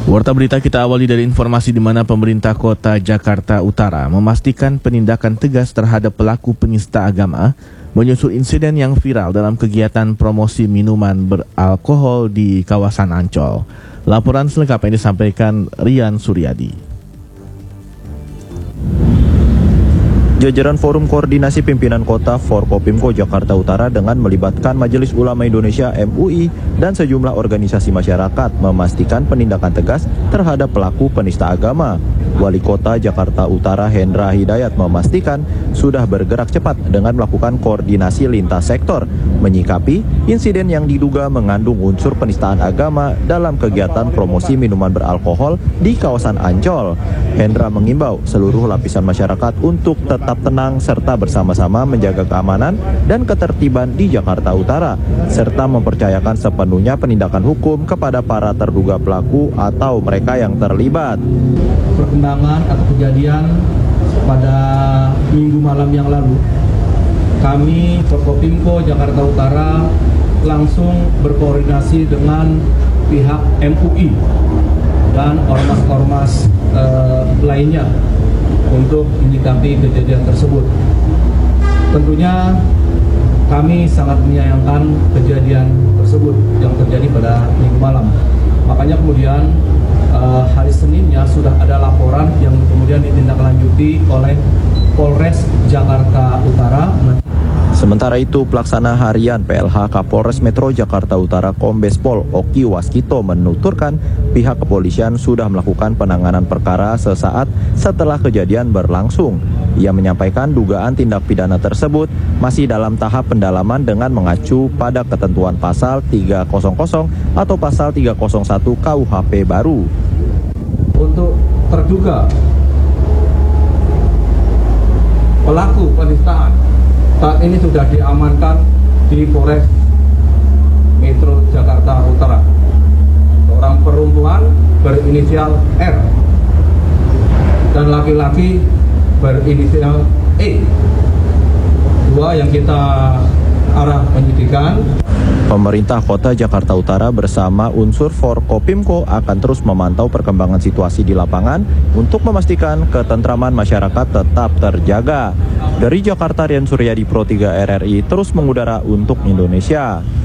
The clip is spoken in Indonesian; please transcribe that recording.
Warta berita kita awali dari informasi di mana pemerintah kota Jakarta Utara memastikan penindakan tegas terhadap pelaku penista agama menyusul insiden yang viral dalam kegiatan promosi minuman beralkohol di kawasan Ancol. Laporan selengkapnya disampaikan Rian Suryadi. Jajaran Forum Koordinasi Pimpinan Kota Forkopimko Jakarta Utara dengan melibatkan Majelis Ulama Indonesia MUI dan sejumlah organisasi masyarakat memastikan penindakan tegas terhadap pelaku penista agama. Wali Kota Jakarta Utara Hendra Hidayat memastikan sudah bergerak cepat dengan melakukan koordinasi lintas sektor menyikapi insiden yang diduga mengandung unsur penistaan agama dalam kegiatan promosi minuman beralkohol di kawasan Ancol. Hendra mengimbau seluruh lapisan masyarakat untuk tetap tenang serta bersama-sama menjaga keamanan dan ketertiban di Jakarta Utara, serta mempercayakan sepenuhnya penindakan hukum kepada para terduga pelaku atau mereka yang terlibat. Perkembangan atau kejadian pada minggu malam yang lalu, kami Forkopimko Jakarta Utara langsung berkoordinasi dengan pihak MUI dan ormas-ormas lainnya untuk menyikapi kejadian tersebut. Tentunya kami sangat menyayangkan kejadian tersebut yang terjadi pada minggu malam. Makanya kemudian hari Seninnya sudah ada laporan yang kemudian ditindaklanjuti oleh Polres Jakarta Utara. Sementara itu, pelaksana harian PLH Kapolres Metro Jakarta Utara Kombes Pol Oki Waskito menuturkan pihak kepolisian sudah melakukan penanganan perkara sesaat setelah kejadian berlangsung. Ia menyampaikan dugaan tindak pidana tersebut masih dalam tahap pendalaman dengan mengacu pada ketentuan pasal 300 atau pasal 301 KUHP baru. Untuk terduga pelaku penistaan saat ini sudah diamankan di Polres Metro Jakarta Utara. Seorang perempuan berinisial R dan laki-laki berinisial E. Dua yang kita arah penyidikan. Pemerintah Kota Jakarta Utara bersama unsur Forkopimko akan terus memantau perkembangan situasi di lapangan untuk memastikan ketentraman masyarakat tetap terjaga. Dari Jakarta, Rian Suryadi, Pro 3 RRI terus mengudara untuk Indonesia.